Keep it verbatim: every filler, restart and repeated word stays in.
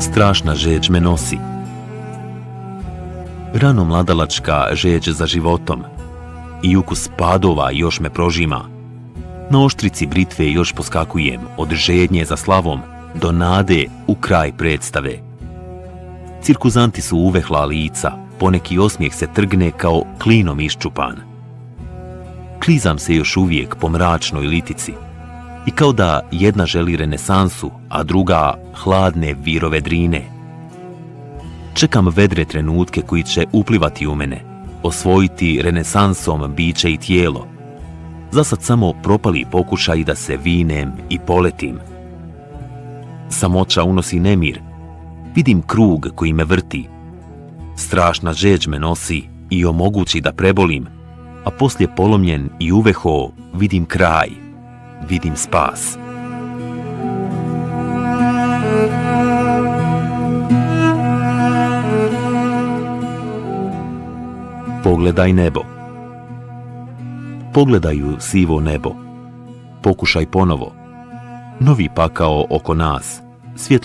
Strašna žeđ me nosi. Rano mladalačka žeđ za životom i ukus padova još me prožima. Na oštrici britve još poskakujem od žednje za slavom do nade u kraj predstave. Cirkuzanti su uvehla lica, poneki osmijeh se trgne kao klinom iščupan. Klizam se još uvijek po mračnoj litici i kao da jedna želi renesansu, a druga hladne virove drine. Čekam vedre trenutke koji će uplivati u mene, osvojiti renesansom biće i tijelo. Zasad samo propali pokušaj da se vinem i poletim. Samoća unosi nemir, vidim krug koji me vrti. Strašna žeđ me nosi i omogući da prebolim, a poslije polomljen i uveho vidim kraj, vidim spas. Pogledaj nebo. Pogledaju sivo nebo. Pokušaj ponovo. Novi pakao oko nas. Svjetlo